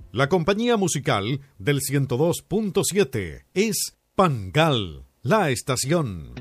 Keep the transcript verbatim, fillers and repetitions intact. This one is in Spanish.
La compañía musical del ciento dos punto siete es Pangal, la estación.